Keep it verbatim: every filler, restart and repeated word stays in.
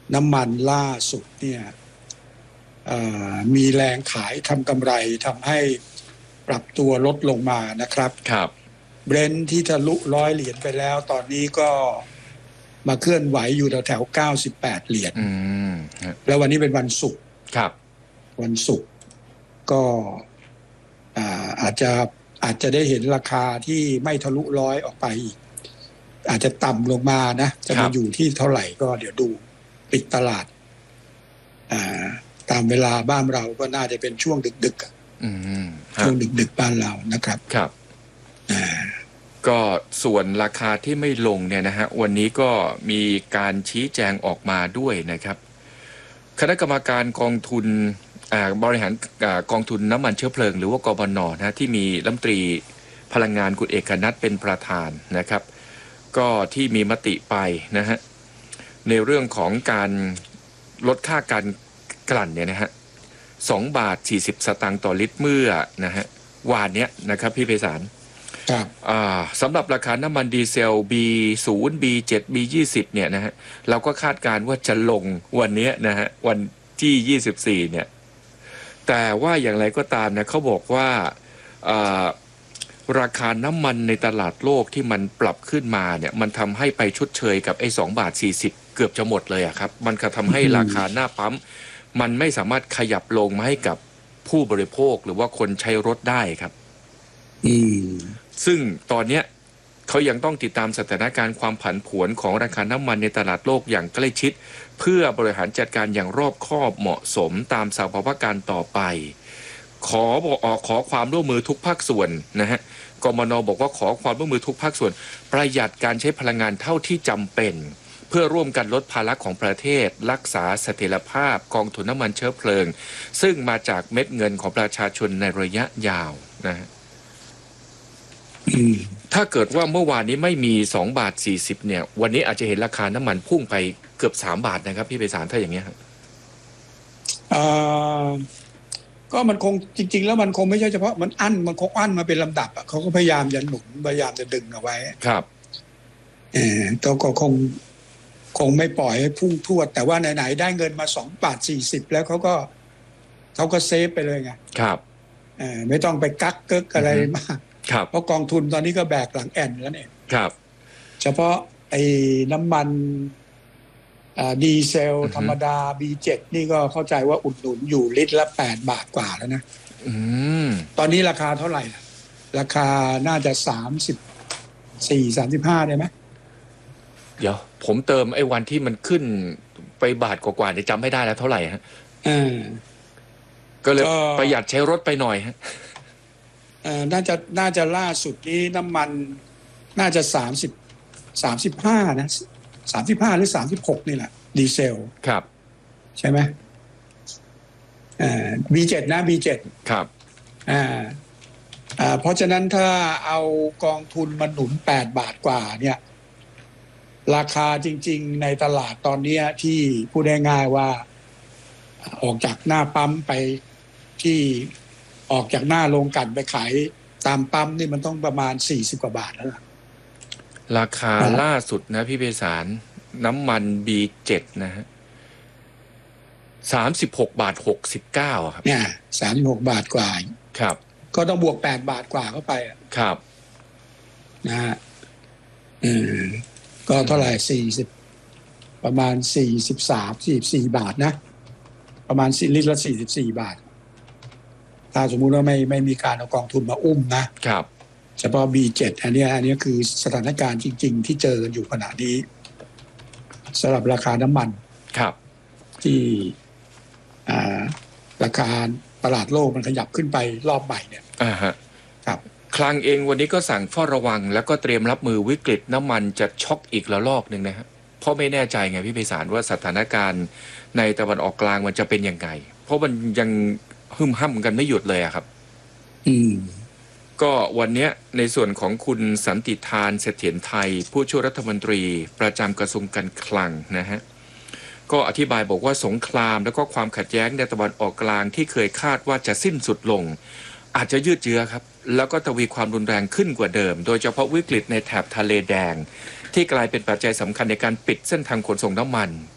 น้ำมันล่าสุดเนี่ยมีแรงขายทำกำไรทำให้ปรับตัวลดลงมานะครับครับเบรนท์ที่ทะลุร้อยเหรียญไปแล้วตอนนี้ก็มาเคลื่อนไหวอยู่แถวแถวเก้าสิบแปดเหรียญแล้ววันนี้เป็นวันศุกร์ครับวันศุกร์ก็อาจจะอาจจะได้เห็นราคาที่ไม่ทะลุร้อยออกไปอีกอาจจะต่ำลงมานะจะมาอยู่ที่เท่าไหร่ก็เดี๋ยวดูปิดตลาดตามเวลาบ้านเราก็น่าจะเป็นช่วงดึกๆช่วงดึกๆบ้านเรานะครับครับก็ส่วนราคาที่ไม่ลงเนี่ยนะฮะวันนี้ก็มีการชี้แจงออกมาด้วยนะครับคณะกรรมการกองทุนบริหารกองทุนน้ำมันเชื้อเพลิงหรือว่ากบน.นะที่มีรัฐมนตรีพลังงานคุณเอกนัทเป็นประธานนะครับก็ที่มีมติไปนะฮะในเรื่องของการลดค่าการกลั่นเนี่ยนะฮะสองบาทสี่สิบสตางค์ต่อลิตรเมื่อนะฮะวานเนี้ยนะครับพี่ไพศาลสำหรับราคาน้ำมันดีเซล บี ศูนย์ บี เจ็ด บี ยี่สิบ เนี่ยนะฮะเราก็คาดการณ์ว่าจะลงวันนี้นะฮะวันที่ยี่สิบสี่เนี่ยแต่ว่าอย่างไรก็ตามนะเขาบอกว่าราคาน้ำมันในตลาดโลกที่มันปรับขึ้นมาเนี่ยมันทำให้ไปชดเชยกับไอ้สองบาทสี่สิบเกือบจะหมดเลยอะครับมันก็ทำให้ราคาหน้าปั๊มมันไม่สามารถขยับลงมาให้กับผู้บริโภคหรือว่าคนใช้รถได้ครับซึ่งตอนนี้เขายังต้องติดตามสถานการณ์ความผันผวนของราคาน้ำมันในตลาดโลกอย่างใกล้ชิดเพื่อบริหารจัดการอย่างรอบคอบเหมาะสมตามสภาวะการต่อไปขอบอกขอความร่วมมือทุกภาคส่วนนะฮะกมน.บอกว่าขอความร่วมมือทุกภาคส่วนประหยัดการใช้พลังงานเท่าที่จำเป็นเพื่อร่วมกันลดภาระของประเทศรักษาเสถียรภาพกองทุนน้ำมันเชื้อเพลิงซึ่งมาจากเม็ดเงินของประชาชนในระยะยาวนะฮะถ้าเกิดว่าเมื่อวานนี้ไม่มีสองบาทสี่สิบเนี่ยวันนี้อาจจะเห็นราคาน้ำมันพุ่งไปเกือบสามบาทนะครับพี่ไพศาลถ้าอย่างเงี้ยครับก็มันคงจริงๆแล้วมันคงไม่ใช่เฉพาะมันอั้นมันคงอั้นมาเป็นลำดับอ่ะเขาก็พยายามจะหนุนพยายามจะดึงเอาไว้ครับเออตัวก็คงคงไม่ปล่อยให้พุ่งพรวดแต่ว่าไหนๆได้เงินมาสองบาทสี่สิบแล้วเขาก็เขาก็เซฟไปเลยไงครับเออไม่ต้องไปกักเกิกอะไรมากครับเพราะกองทุนตอนนี้ก็แบกหลังแอนแล้วเนี่ยครับเฉพาะไอ้น้ำมันดีเซลธรรมดา บี เจ็ด นี่ก็เข้าใจว่าอุดหนุนอยู่ลิตรละแปดบาทกว่าแล้วนะตอนนี้ราคาเท่าไหร่ราคาน่าจะสามสิบสี่ สามสิบห้าได้ไหมเดี๋ยวผมเติมไอ้วันที่มันขึ้นไปบาทกว่าๆเนี่ยจำไม่ได้แล้วเท่าไหร่ฮะก็เลยประหยัดใช้รถไปหน่อยฮะน่าจะน่าจะล่าสุดนี้น้ำมันน่าจะสามสิบสามสิบห้านะสามสิบห้าหรือสามสิบหกนี่แหละดีเซลครับใช่ไหมอ่า บี เจ็ด นะ บี เจ็ดครับอ่าอ่าเพราะฉะนั้นถ้าเอากองทุนมาหนุนแปดบาทกว่าเนี่ยราคาจริงๆในตลาดตอนนี้ที่พูดง่ายๆว่าออกจากหน้าปั๊มไปที่ออกจากหน้าโรงกลั่นไปขายตามปั๊มนี่มันต้องประมาณสี่สิบกว่าบาทแล้วราคาล่าสุดนะพี่ไพศาลน้ำมัน บี เจ็ด นะฮะสามสิบหกบาทหกสิบเก้าครับเนี่ยสามสิบหกบาทกว่าครับก็ต้องบวกแปดบาทกว่าเข้าไปครับนะฮะอืมก็เท่าไหร่สี่สิบประมาณสี่สิบสาม สี่สิบสี่บาทนะประมาณลิตรละสี่สิบสี่บาทถ้าสมมุติว่าไม่ไม่มีการเอากองทุนมาอุ้มนะครับเฉพาะ บี เจ็ด อันนี้อันนี้คือสถานการณ์จริงๆที่เจอกันอยู่ขณะนี้สำหรับราคาน้ำมันครับที่ราคาตลาดโลกมันขยับขึ้นไปรอบใหม่เนี่ยอ่าฮะครับคลังเองวันนี้ก็สั่งเฝ้าระวังแล้วก็เตรียมรับมือวิกฤตน้ำมันจะช็อกอีกระลอกหนึ่งนะฮะเพราะไม่แน่ใจไงพี่ไพศาลว่าสถานการณ์ในตะวันออกกลางมันจะเป็นยังไงเพราะมันยังหึ่มห้ำกันไม่หยุดเลยอะครับอืมก็วันนี้ในส่วนของคุณสันติธานเสถียรไทยผู้ช่วยรัฐมนตรีประจำกระทรวงการคลังนะฮะก็อธิบายบอกว่าสงครามแล้วก็ความขัดแย้งในตะวันออกกลางที่เคยคาดว่าจะสิ้นสุดลงอาจจะยืดเยื้อครับแล้วก็ทวีความรุนแรงขึ้นกว่าเดิมโดยเฉพาะวิกฤตในแถบทะเลแดงที่กลายเป็นปัจจัยสำคัญในการปิดเส้นทางขนส่งน้ำมัน